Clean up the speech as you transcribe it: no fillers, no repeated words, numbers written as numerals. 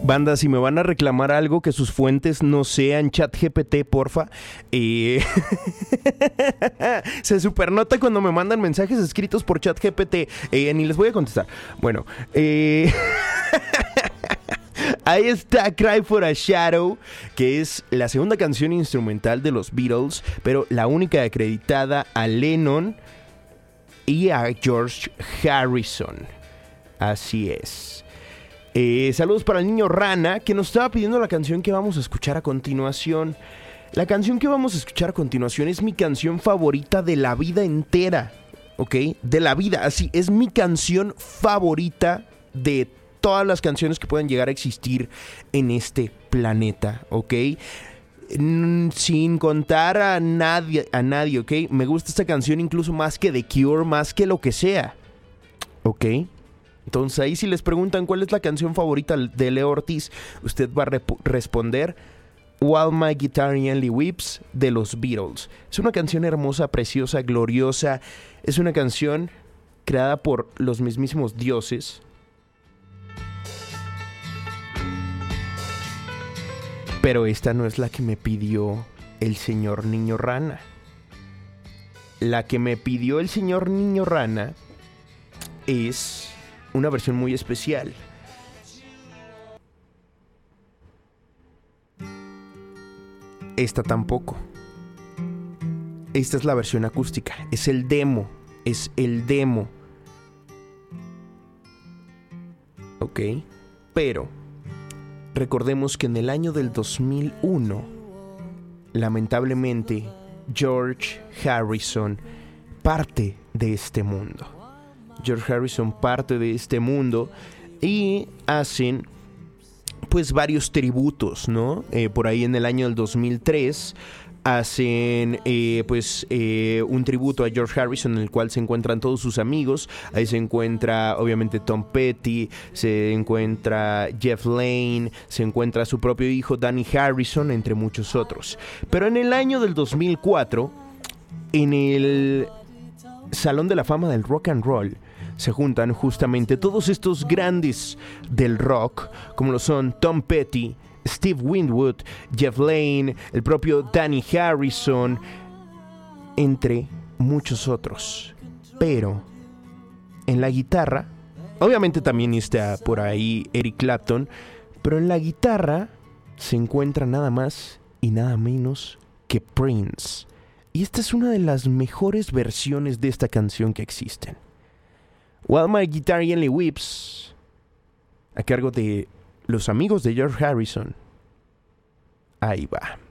Banda, si me van a reclamar algo, que sus fuentes no sean ChatGPT, porfa. Se supernota cuando me mandan mensajes escritos por ChatGPT. Ni les voy a contestar. Bueno, ahí está Cry for a Shadow, que es la segunda canción instrumental de los Beatles, pero la única acreditada a Lennon y a George Harrison. Así es. Saludos para el niño Rana, que nos estaba pidiendo la canción que vamos a escuchar a continuación. La canción que vamos a escuchar a continuación es mi canción favorita de la vida entera, ¿ok? De la vida, así, es mi canción favorita de todas las canciones que puedan llegar a existir en este planeta, ¿ok? Sin contar a nadie, ¿ok? Me gusta esta canción incluso más que The Cure, más que lo que sea, ¿ok? Entonces ahí si les preguntan cuál es la canción favorita de Leo Ortiz, usted va a responder While My Guitar Gently Weeps de los Beatles. Es una canción hermosa, preciosa, gloriosa. Es una canción creada por los mismísimos dioses. Pero esta no es la que me pidió el señor Niño Rana. La que me pidió el señor Niño Rana es una versión muy especial. Esta tampoco. Esta es la versión acústica. Es el demo. Ok. Pero recordemos que en el año del 2001, lamentablemente, George Harrison parte de este mundo. George Harrison parte de este mundo y hacen pues varios tributos, ¿no? Por ahí en el año del 2003 hacen un tributo a George Harrison, en el cual se encuentran todos sus amigos. Ahí se encuentra obviamente Tom Petty, se encuentra Jeff Lynne, se encuentra su propio hijo Danny Harrison, entre muchos otros. Pero en el año del 2004, en el Salón de la Fama del Rock and Roll, se juntan justamente todos estos grandes del rock, como lo son Tom Petty, Steve Winwood, Jeff Lynne, el propio Danny Harrison, entre muchos otros. Pero en la guitarra, obviamente también está por ahí Eric Clapton, pero en la guitarra se encuentra nada más y nada menos que Prince. Y esta es una de las mejores versiones de esta canción que existen. While My Guitar Gently Weeps, a cargo de los amigos de George Harrison. Ahí va.